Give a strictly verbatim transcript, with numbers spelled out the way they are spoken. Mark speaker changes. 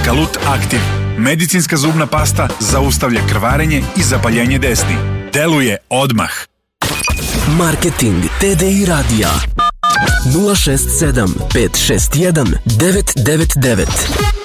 Speaker 1: Kalut Aktiv. Medicinska zubna pasta zaustavlja krvarenje i zapaljenje desni. Deluje odmah.
Speaker 2: Marketing T D I radija nula šest sedam pet šest jedan devet devet devet.